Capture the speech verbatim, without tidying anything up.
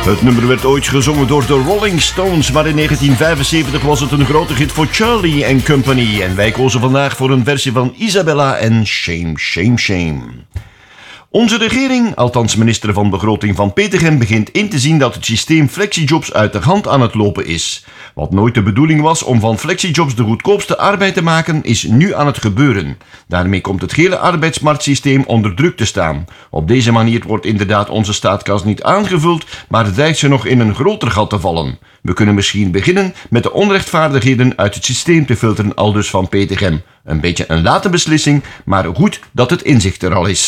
Het nummer werd ooit gezongen door de Rolling Stones, maar in negentien vijfenzeventig was het een grote hit voor Charlie and Company. En wij kozen vandaag voor een versie van Isabella en Shame, Shame, Shame. Onze regering, althans minister van Begroting van Petegem, begint in te zien dat het systeem flexijobs uit de hand aan het lopen is. Wat nooit de bedoeling was om van flexijobs de goedkoopste arbeid te maken, is nu aan het gebeuren. Daarmee komt het hele arbeidsmarktsysteem onder druk te staan. Op deze manier wordt inderdaad onze staatskas niet aangevuld, maar dreigt ze nog in een groter gat te vallen. We kunnen misschien beginnen met de onrechtvaardigheden uit het systeem te filteren, aldus van Petegem. Een beetje een late beslissing, maar goed dat het inzicht er al is.